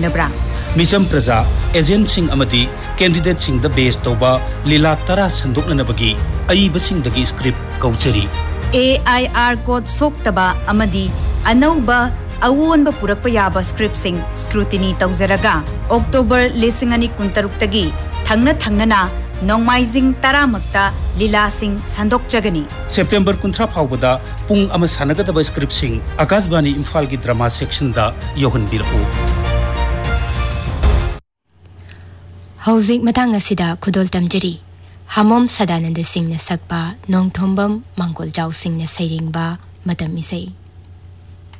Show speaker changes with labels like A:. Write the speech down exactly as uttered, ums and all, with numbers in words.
A: थेंगनब्रा
B: मिसम प्रजा agent Singh अमदी candidate Singh the base तोबा लीला तरा संदोकनबगी अईब Singh दगी script कौचरी
A: A I R code सोक्तबा अमदी अनौबा अवोनबा पुरक्पा याबा script Singh scrutiny तौजरगा October लिसिंग अनि कुंतरुक्तगी थंगना थंगना नोंगमाइजिंग तरामक्ता लीला सिंह संदोकचगनी
B: सेप्टेंबर कुंथ्रा फाउबदा पुंग अमा सानगदबा स्क्रिप्ट सिंह आकाशवाणी इम्फाल की ड्रामा सेक्शन दा योहनबिरहु
C: हौजिक मतंग असिदा खुदोल तमजरी हमोम सदानंद सिंह न सकपा नोंगथोंबम मंगोल जाव सिंह न सैरिंगबा मतम इसै